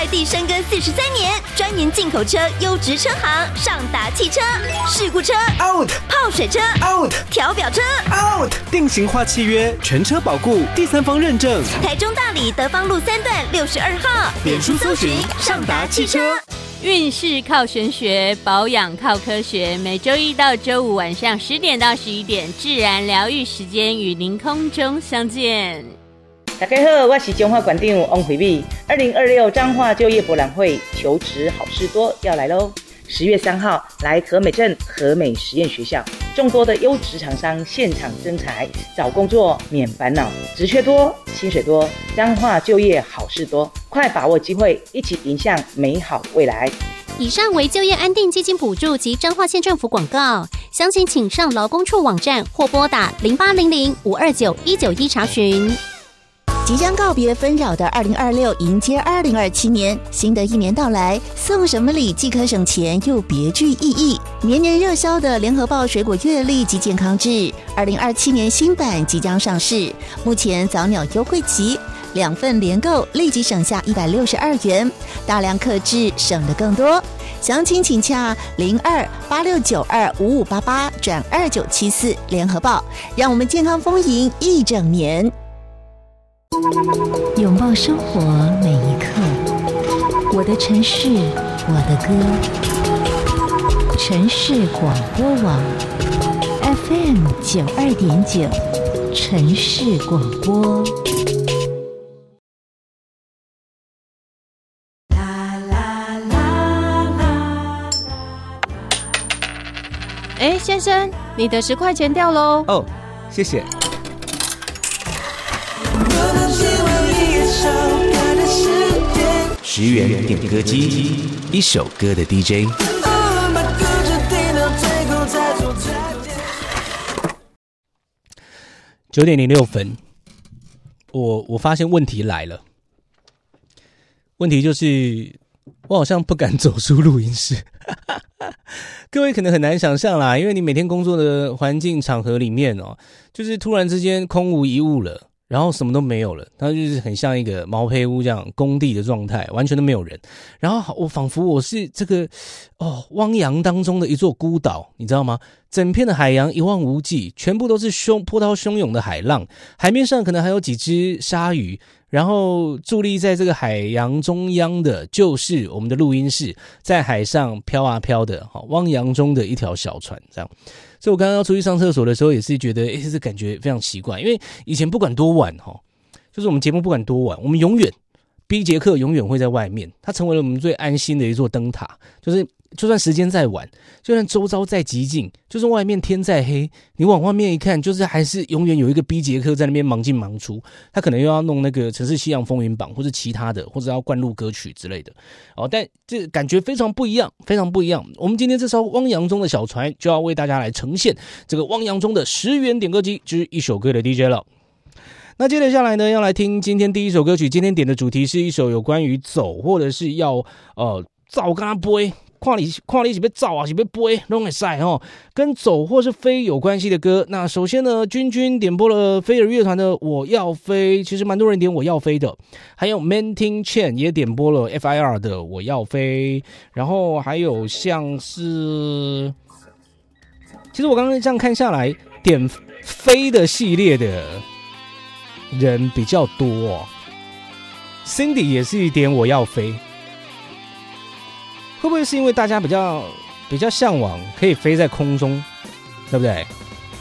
地深耕43年，专营进口车优质车行上达汽车，事故车 out， 泡水车 out， 调表车 out， 定型化契约，全车保固，第三方认证。 台中大里德芳路3段62号，脸书搜寻上达汽车。 运势靠玄学，保养靠科学。每周一到周五晚上10点到11点，自然疗愈时间与您空中相见。 大家好，我是中华馆长王惠美。2026彰化就业博览会求职好事多要来喽！10月3号来和美镇和美实验学校，众多的优质厂商现场征才，找工作免烦恼，职缺多，薪水多，彰化就业好事多，快把握机会，一起迎向美好未来。 以上为就业安定基金补助及彰化县政府广告，详情请上劳工处网站或拨打0800-529-191查询。 即将告别纷扰的2026，迎接2027年，新的一年到来，送什么礼既可省钱又别具意义。年年热销的联合报水果月历及健康志，2027年新版即将上市，目前早鸟优惠期，2份连购立即省下162元，大量客制省得更多。详情请洽02-8692-5588-2974联合报，让我们健康丰盈一整年。 拥抱生活每一刻，我的城市，我的歌。城市广播网 FM 92.9，城市广播。 哎，先生，你的10块钱掉喽！ 哦，谢谢。 10元点歌机，一首歌的 DJ。 9点06分，我发现问题来了。问题就是我好像不敢走出录音室。各位可能很难想象啦，因为你每天工作的环境场合里面哦，就是突然之间空无一物了。然后什么都没有了，它就是很像一个毛坯屋这样工地的状态，完全都没有人。然后我仿佛我是这个汪洋当中的一座孤岛，你知道吗？整片的海洋一望无际，全部都是波涛汹涌的海浪，海面上可能还有几只鲨鱼。然后伫立在这个海洋中央的就是我们的录音室，在海上飘啊飘的，汪洋中的一条小船这样。所以我刚刚要出去上厕所的时候，也是觉得这感觉非常奇怪，因为以前不管多晚就是我们节目不管多晚，我们永远 B 节课永远会在外面，它成为了我们最安心的一座灯塔。就是就算时间再晚，就算周遭再寂静，就算外面天再黑，你往外面一看，就是还是永远有一个 B 节课在那边忙进忙出。他可能又要弄那个城市西洋风云榜或者其他的，或者要灌录歌曲之类的但这感觉非常不一样，非常不一样。我们今天这艘汪洋中的小船就要为大家来呈现这个汪洋中的10元点歌机之一首歌的 DJ 了。那接着下来呢，要来听今天第一首歌曲。今天点的主题是一首有关于走，或者是要走跟他飞，看你是要走啊，是要飞，都可以跟走或是飞有关系的歌。那首先呢，君点播了飞儿乐团的《我要飞》，其实蛮多人点《我要飞》的。还有 Manting Chen 也点播了 FIR 的《我要飞》，然后还有像是，其实我刚刚这样看下来，点飞的系列的人比较多Cindy 也是点《我要飞》。会不会是因为大家比较向往可以飞在空中，对不对？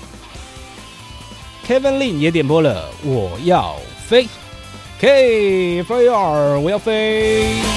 Kevin Lin 也点播了我要飞， K FIR 我要飞。